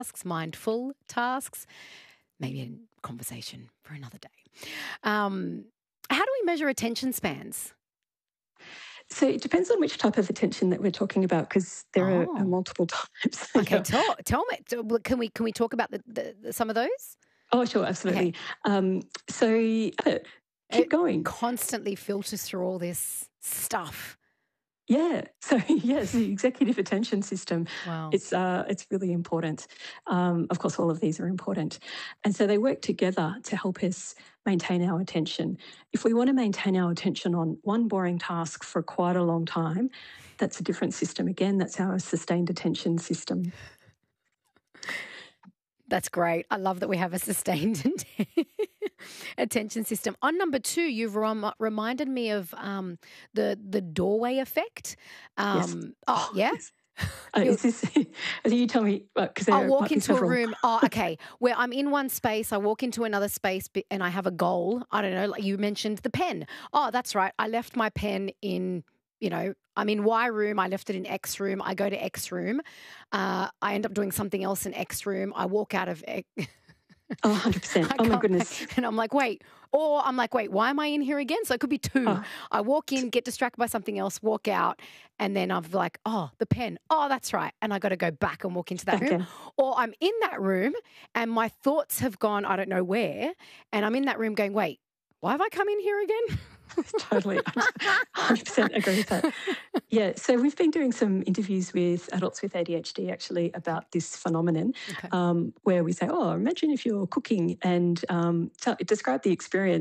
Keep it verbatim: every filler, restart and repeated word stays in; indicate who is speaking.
Speaker 1: tasks, mindful tasks, maybe a conversation for another day. Um, how do we measure attention spans?
Speaker 2: So it depends on which type of attention that we're talking about because there are, are
Speaker 1: Oh,
Speaker 2: multiple types.
Speaker 1: okay.
Speaker 2: Yeah.
Speaker 1: Tell tell me. t- w- Can we can we talk about the, the, the some of those?
Speaker 2: Oh, sure,
Speaker 1: Okay.
Speaker 2: absolutely. Um, so uh, keep
Speaker 1: It
Speaker 2: going.
Speaker 1: constantly filters through all this stuff.
Speaker 2: Yeah. So yes, the executive attention system.
Speaker 1: Wow.
Speaker 2: It's uh, it's really important. Um, of course, all of these are important, and so they work together to help us maintain our attention. If we want to maintain our attention on one boring task for quite a long time, that's a different system. Again, that's our sustained attention system.
Speaker 1: That's great. I love that we have a sustained attention system. On number two, you've rem- reminded me of um, the the doorway effect.
Speaker 2: Yes.
Speaker 1: Um, oh,
Speaker 2: Oh,
Speaker 1: yeah.
Speaker 2: yes. Uh,
Speaker 1: You
Speaker 2: is this? You tell me because
Speaker 1: I'll
Speaker 2: there
Speaker 1: walk
Speaker 2: might be
Speaker 1: into a
Speaker 2: several.
Speaker 1: room. Oh, okay. Where I'm in one space, I walk into another space b- and I have a goal. I don't know. Like you mentioned the pen. Oh, that's right. I left my pen in, you know, I'm in Y room. I left it in X room. I go to X room. Uh, I end up doing something else in X room. I walk out of X.
Speaker 2: Oh, one hundred percent.
Speaker 1: I
Speaker 2: Oh my
Speaker 1: come
Speaker 2: goodness.
Speaker 1: back and I'm like, wait. Or I'm like, wait, why am I in here again? So it could be two.
Speaker 2: Oh,
Speaker 1: I walk in, get distracted by something else, walk out, and then I'm like, oh, the pen. Oh, that's right. And I got to go back and walk into that
Speaker 2: back
Speaker 1: room.
Speaker 2: in.
Speaker 1: Or I'm in that room and my thoughts have gone, I don't know where. And I'm in that room going, wait, why have I come in here again?
Speaker 2: Totally. one hundred percent agree with that. Yeah. So we've been doing some interviews with adults with A D H D actually about this phenomenon
Speaker 1: Okay.
Speaker 2: um, where we say, oh, imagine if you're cooking and um, tell, describe the experience.